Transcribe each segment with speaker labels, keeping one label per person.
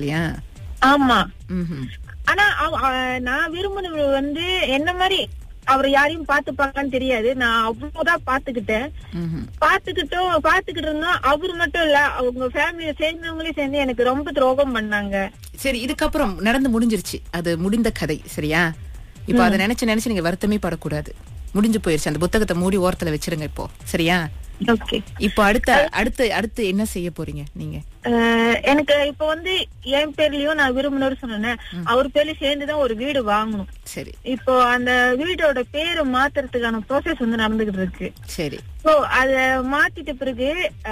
Speaker 1: இல்லையா?
Speaker 2: ஆமா.
Speaker 1: ம்ஹும்.
Speaker 2: ஆனா நான் விரும்பினவர் வந்து என்ன மாதிரி அவர் யாரையும் பாத்துப்பாங்கன்னு தெரியாது. நான் அவ்வளவுதான் பாத்துக்கிட்டேன். பாத்துக்கிட்டு இருந்தோம். அவரு மட்டும் இல்ல, அவங்க ஃபேமிலிய சேர்ந்தவங்களே சேர்ந்து எனக்கு ரொம்ப துரோகம் பண்ணாங்க.
Speaker 1: சரி, இதுக்கப்புறம் நடந்து முடிஞ்சிருச்சு, அது முடிந்த கதை சரியா? இப்ப அதை நினைச்சு நீங்க வருத்தமே படக்கூடாது. முடிஞ்சு போயிருச்சு. அந்த புத்தகத்தை மூடி ஓரத்துல வச்சிருங்க இப்போ, சரியா?
Speaker 2: ஓகே.
Speaker 1: இப்போ அடுத்து என்ன செய்ய போறீங்க நீங்க?
Speaker 2: எனக்கு இப்ப வந்து என் பேர்லயும் நான் விரும்பினவர் சொன்னேன், அவர் பேர்லயும் சேர்ந்துதான் ஒரு வீடு வாங்கணும்.
Speaker 1: சரி.
Speaker 2: இப்போ அந்த வீடோட பேரு மாத்துறதுக்கான ப்ரோசஸ் வந்து நடந்துகிட்டு இருக்கு.
Speaker 1: சரி.
Speaker 2: சோ அத மாத்திட்ட பிறகு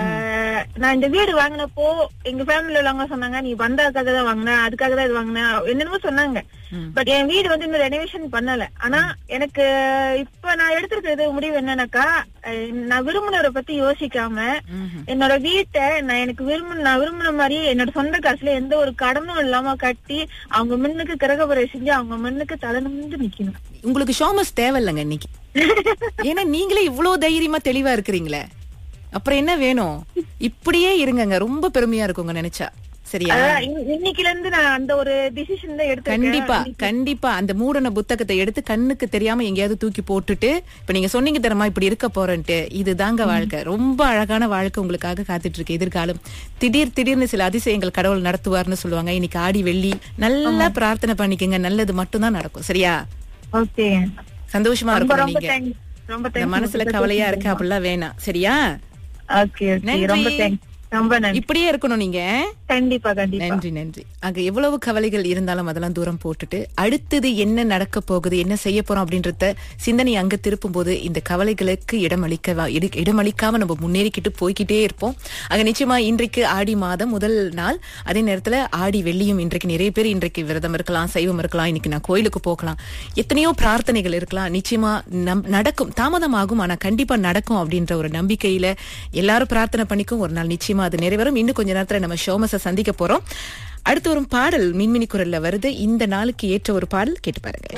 Speaker 2: நான் இந்த வீடு வாங்கினப்போ எங்க ஃபேமிலில உள்ளவங்க சொன்னாங்க, நீ வந்ததுக்காக தான் வாங்கின, அதுக்காக தான் இது வாங்கின, என்னென்னமோ சொன்னாங்க. பட் என் வீடு வந்து இன்னும் ரெனோவேஷன் பண்ணல. ஆனா எனக்கு இப்ப நான் எடுத்திருக்கிறது முடிவு என்னன்னாக்கா, நான் விரும்பினவரை பத்தி யோசிக்காம என்னோட வீட்டை நான் விரும்பின மாதிரி என்னோட சொந்த காசுல எந்த ஒரு கடனும் இல்லாம கட்டி அவங்க முன்னுக்கு கிரகபுரை செஞ்சு அவங்க முன்னுக்கு தலை நிமிர்ந்து நிக்கணும்.
Speaker 1: உங்களுக்கு ஷோமஸ் தேவையில்லைங்க இன்னைக்கு. ஏன்னா நீங்களே இவ்வளவு தைரியமா தெளிவா இருக்கிறீங்களே, அப்புறம் என்ன வேணும்? இப்படியே இருங்க, ரொம்ப பெருமையா இருக்குங்க நினைச்சா. சரியா?
Speaker 2: இன்னைக்குல இருந்து நான் அந்த ஒரு டிசிஷன் தான் எடுத்தேன்.
Speaker 1: கண்டிப்பா அந்த மூடன புத்தகத்தை எடுத்து கண்ணுக்கு தெரியாம எங்கேயாவது தூக்கி போட்டுட்டு, இப்ப நீங்க சொன்னீங்க தரமா இப்படி இருக்க போறேன்ட்டு, இதுதாங்க வாழ்க்கை. ரொம்ப அழகான வாழ்க்கை உங்களுக்காக காத்துட்டு இருக்கு எதிர்காலம். திடீர்னு சில அதிசயங்கள் கடவுள் நடத்துவார்னு சொல்லுவாங்க. இன்னைக்கு ஆடி வெள்ளி, நல்லா பிரார்த்தனை பண்ணிக்கங்க, நல்லது மட்டும் தான் நடக்கும். சரியா?
Speaker 2: ஓகே.
Speaker 1: சந்தோஷமா இருக்கும். நீங்க மனசுல கவலையா இருக்கு அப்படிலாம் வேணாம். சரியா?
Speaker 2: ஓகே. ரொம்ப தேங்க்ஸ்.
Speaker 1: இப்படியே இருக்கணும் நீங்க.
Speaker 2: கண்டிப்பா.
Speaker 1: நன்றி. அங்க எவ்வளவு கவலைகள் இருந்தாலும் அதெல்லாம் தூரம் போட்டுட்டு அடுத்தது என்ன நடக்க போகுது, என்ன செய்ய போறோம் அப்படின்றத சிந்தனை அங்க திருப்பும் போது இந்த கவலைகளுக்கு இடமளிக்காம நம்ம முன்னேறிக்கிட்டு போய்கிட்டே இருப்போம். அங்க நிச்சயமா இன்றைக்கு ஆடி மாதம் முதல் நாள், அதே நேரத்துல ஆடி வெள்ளியும் இன்றைக்கு நிறைய பேர் இன்றைக்கு விரதம் இருக்கலாம், சைவம் இருக்கலாம், இன்னைக்கு நான் கோயிலுக்கு போகலாம், எத்தனையோ பிரார்த்தனைகள் இருக்கலாம். நிச்சயமா நடக்கும், தாமதமாகும், ஆனா கண்டிப்பா நடக்கும் அப்படின்ற ஒரு நம்பிக்கையில எல்லாரும் பிரார்த்தனை பண்ணிக்கும். ஒரு நாள் நிச்சயமா அது நிறைவேறும். இன்னும் கொஞ்ச நேரத்துல நம்ம ஷோமஸை சந்திக்க போறோம். அடுத்து வரும் பாடல் மின்மினி குரல்ல வருது. இந்த நாளுக்கு ஏற்ற ஒரு பாடல் கேட்டு பாருங்க.